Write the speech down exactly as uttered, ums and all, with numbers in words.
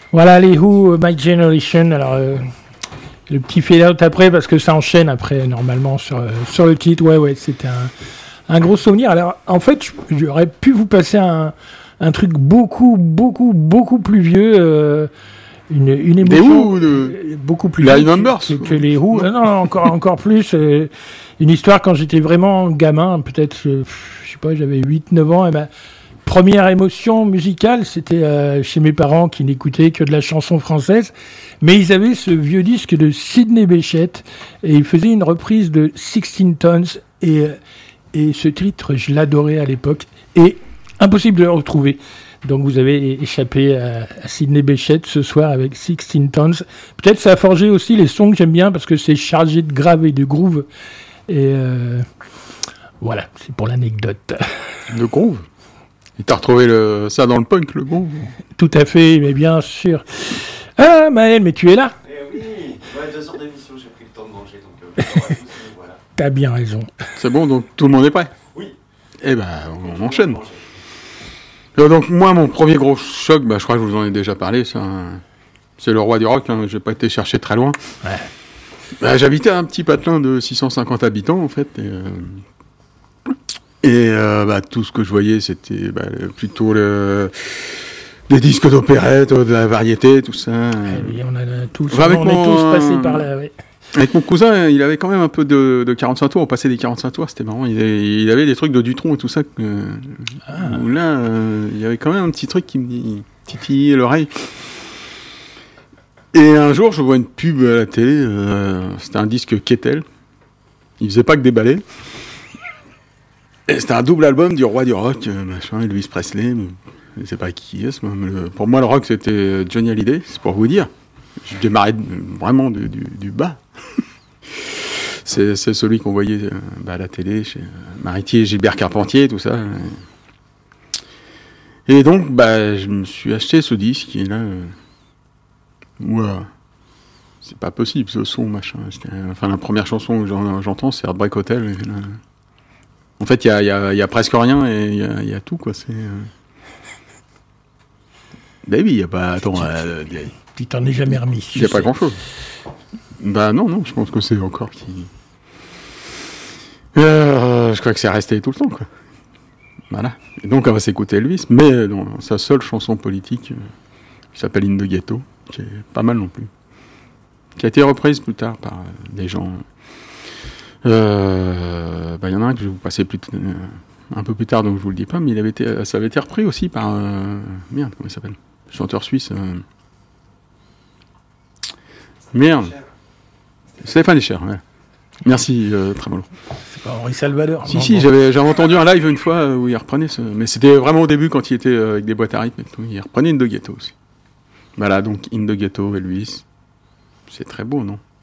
Voilà les Who, My Generation. Alors, euh, le petit fade-out après, parce que ça enchaîne après, normalement, sur, euh, sur le titre. Ouais, ouais, c'était un, un gros souvenir. Alors, en fait, j'aurais pu vous passer un, un truc beaucoup, beaucoup, beaucoup plus vieux. Euh, une, une émotion de... beaucoup plus les vieux Numbers que, que, que les Who. Non, non, encore, encore plus. Euh, une histoire quand j'étais vraiment gamin, peut-être, euh, je sais pas, j'avais huit neuf ans, et ben, première émotion musicale, c'était euh, chez mes parents qui n'écoutaient que de la chanson française, mais ils avaient ce vieux disque de Sidney Bechet et ils faisaient une reprise de sixteen Tons et, et ce titre, je l'adorais à l'époque et impossible de le retrouver. Donc vous avez échappé à, à Sidney Bechet ce soir avec sixteen Tons. Peut-être ça a forgé aussi les sons que j'aime bien parce que c'est chargé de grave et de groove. Et euh, voilà, c'est pour l'anecdote. Le groove. Et t'as retrouvé le, ça dans le punk, le groove? Tout à fait, mais bien sûr. Ah, Maël, mais tu es là? Eh oui, ouais, deux heures d'émission, j'ai pris le temps de manger, donc euh, voilà. T'as bien raison. C'est bon, donc tout le monde est prêt? Oui. Eh ben, on, on enchaîne. Euh, donc moi, mon premier gros choc, bah, je crois que je vous en ai déjà parlé, c'est, un... c'est le roi du rock, hein, j'ai pas été chercher très loin. Ouais. Bah, j'habitais un petit patelin de six cent cinquante habitants, en fait, et... Euh... Et euh, bah, tout ce que je voyais, c'était bah, plutôt le... des disques d'opérette, de la variété, tout ça. Et on, a tous, enfin, on mon... est tous passés par là, oui. Avec mon cousin, il avait quand même un peu de, de quarante-cinq tours, on passait des quarante-cinq tours, c'était marrant. Il, il avait des trucs de Dutronc et tout ça. Que, ah. Où là, euh, il y avait quand même un petit truc qui me titillait l'oreille. Et un jour, je vois une pub à la télé, euh, c'était un disque Kettel. Il faisait pas que déballer. Et c'était un double album du roi du rock, euh, machin, Elvis Presley. Je sais pas qui est ce mais le, pour moi, le rock, c'était Johnny Hallyday, c'est pour vous dire. Je démarrais vraiment du, du, du bas. c'est, c'est celui qu'on voyait euh, bah, à la télé, chez euh, Maritier, Gilbert Carpentier, tout ça. Et donc, bah, je me suis acheté ce disque, et là, euh, ouais, c'est pas possible, ce son, machin. C'était, enfin, la première chanson que j'en, j'entends, c'est Heartbreak Hotel. Et là, en fait, il y a, y, a, y a presque rien et il y, y a tout, quoi. C'est. Euh... Ben oui, il n'y a pas. Attends. Euh, y a... Tu t'en es jamais remis. Il n'y a pas grand-chose. Bah non, non, je pense que c'est encore qui. Euh, je crois que c'est resté tout le temps, quoi. Voilà. Et donc, on va s'écouter Elvis, mais dans sa seule chanson politique, euh, qui s'appelle In the Ghetto, qui est pas mal non plus. Qui a été reprise plus tard par euh, des gens. Euh, bah, y en a un que je vais vous passer plus t- euh, un peu plus tard, donc je vous le dis pas, mais il avait été, ça avait été repris aussi par euh, merde, comment il s'appelle, chanteur suisse. Euh, merde, Stéphane Escher. Ouais. Merci, euh, Trémolo. C'est pas Henri Salvador. Si non, si, bon. j'avais, j'avais entendu un live une fois où il reprenait ce, mais c'était vraiment au début quand il était avec des boîtes à rythme et tout. Il reprenait In the Ghetto aussi. Voilà, donc In the Ghetto, Elvis, c'est très beau, non?